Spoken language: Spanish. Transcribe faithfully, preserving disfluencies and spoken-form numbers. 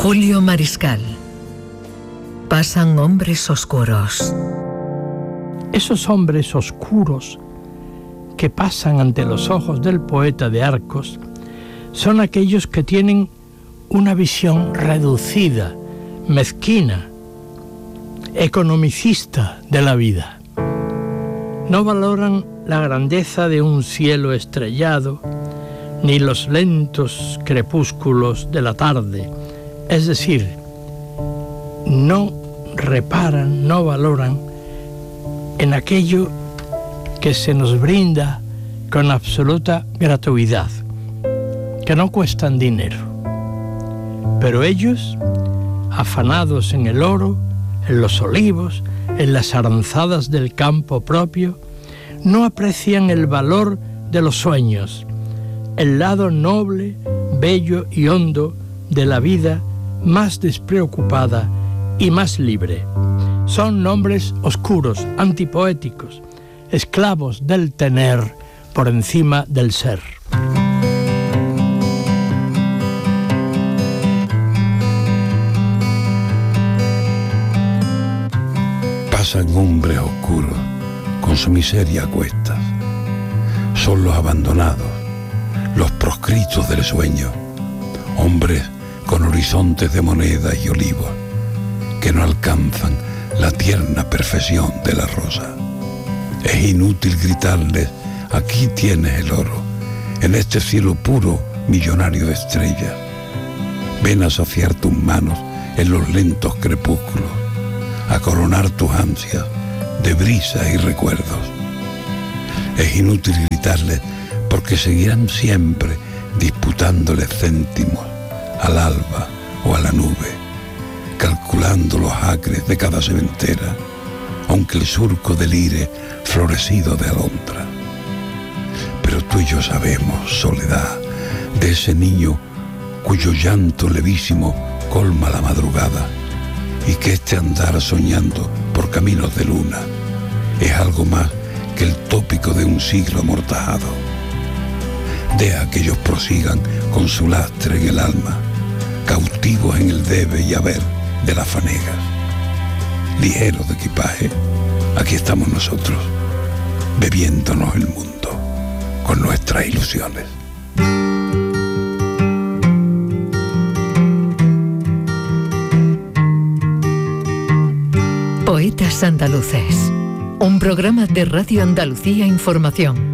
Julio Mariscal. Pasan hombres oscuros. Esos hombres oscuros que pasan ante los ojos del poeta de Arcos son aquellos que tienen una visión reducida, mezquina, economicista de la vida. No valoran la grandeza de un cielo estrellado, ni los lentos crepúsculos de la tarde. Es decir, no reparan, no valoran en aquello que se nos brinda con absoluta gratuidad, que no cuestan dinero. Pero ellos, afanados en el oro, en los olivos, en las aranzadas del campo propio, no aprecian el valor de los sueños, el lado noble, bello y hondo de la vida más despreocupada y más libre. Son nombres oscuros, antipoéticos, esclavos del tener por encima del ser. Pasan hombres oscuros con su miseria a cuestas. Son los abandonados, los proscritos del sueño, hombres con horizontes de monedas y olivos que no alcanzan la tierna perfección de la rosa. Es inútil gritarles: aquí tienes el oro, en este cielo puro, millonario de estrellas. Ven a saciar tus manos en los lentos crepúsculos, a coronar tus ansias de brisas y recuerdos. Es inútil gritarles, porque seguirán siempre disputándoles céntimos al alba o a la nube, calculando los acres de cada seventera, aunque el surco delire florecido de alondra. Pero tú y yo sabemos, soledad, de ese niño cuyo llanto levísimo colma la madrugada, y que este andar soñando por caminos de luna es algo más que el tópico de un siglo amortajado. Deja que ellos prosigan con su lastre en el alma, cautivos en el debe y haber de las fanegas. Ligeros de equipaje, aquí estamos nosotros, bebiéndonos el mundo con nuestras ilusiones. Poetas Andaluces, un programa de Radio Andalucía Información.